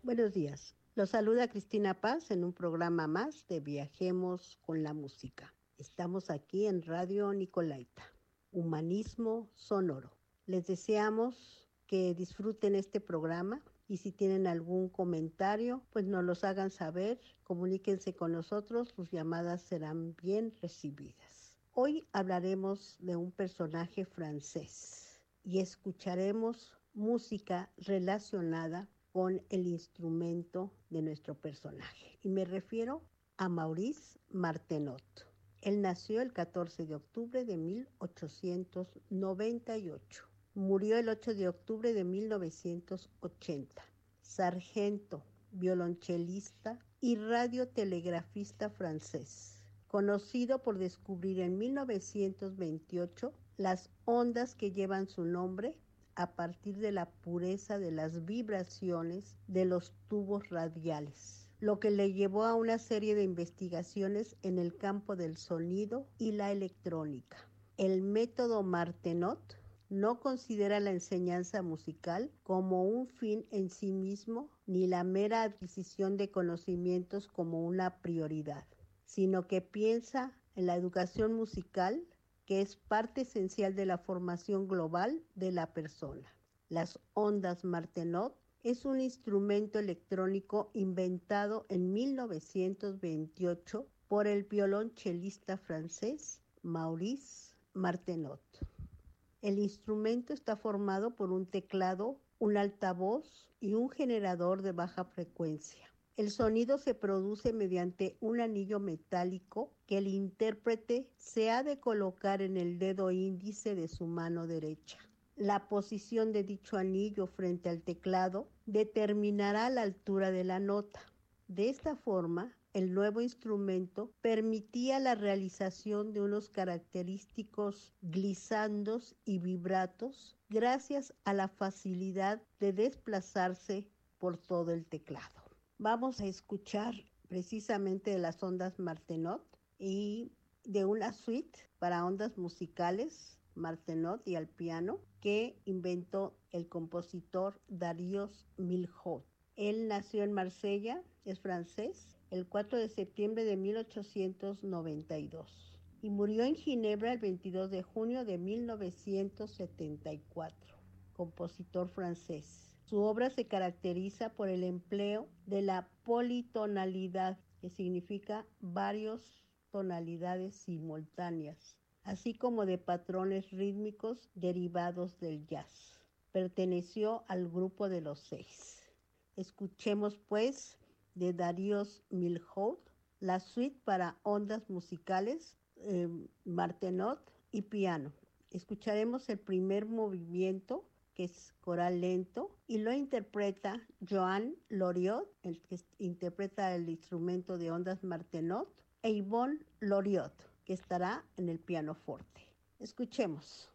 Buenos días. Los saluda Cristina Paz en un programa más de Viajemos con la Música. Estamos aquí en Radio Nicolaita, Humanismo Sonoro. Les deseamos que disfruten este programa y si tienen algún comentario, pues nos los hagan saber, comuníquense con nosotros, sus llamadas serán bien recibidas. Hoy hablaremos de un personaje francés y escucharemos música relacionada con el instrumento de nuestro personaje. Y me refiero a Maurice Martenot. Él nació el 14 de octubre de 1898. Murió el 8 de octubre de 1980. Sargento, violonchelista y radiotelegrafista francés. Conocido por descubrir en 1928 las ondas que llevan su nombre a partir de la pureza de las vibraciones de los tubos radiales, lo que le llevó a una serie de investigaciones en el campo del sonido y la electrónica. El método Martenot no considera la enseñanza musical como un fin en sí mismo ni la mera adquisición de conocimientos como una prioridad, sino que piensa en la educación musical, que es parte esencial de la formación global de la persona. Las ondas Martenot es un instrumento electrónico inventado en 1928 por el violonchelista francés Maurice Martenot. El instrumento está formado por un teclado, un altavoz y un generador de baja frecuencia. El sonido se produce mediante un anillo metálico que el intérprete se ha de colocar en el dedo índice de su mano derecha. La posición de dicho anillo frente al teclado determinará la altura de la nota. De esta forma, el nuevo instrumento permitía la realización de unos característicos glisandos y vibratos gracias a la facilidad de desplazarse por todo el teclado. Vamos a escuchar precisamente de las ondas Martenot y de una suite para ondas musicales Martenot y al piano que inventó el compositor Darius Milhaud. Él nació en Marsella, es francés, el 4 de septiembre de 1892 y murió en Ginebra el 22 de junio de 1974, compositor francés. Su obra se caracteriza por el empleo de la politonalidad, que significa varias tonalidades simultáneas, así como de patrones rítmicos derivados del jazz. Perteneció al grupo de los 6. Escuchemos pues de Darius Milhaud la suite para ondas musicales, Martenot y piano. Escucharemos el primer movimiento, que es coral lento, y lo interpreta Joan Loriot, el que interpreta el instrumento de ondas Martenot, e Yvonne Loriot, que estará en el pianoforte. Escuchemos.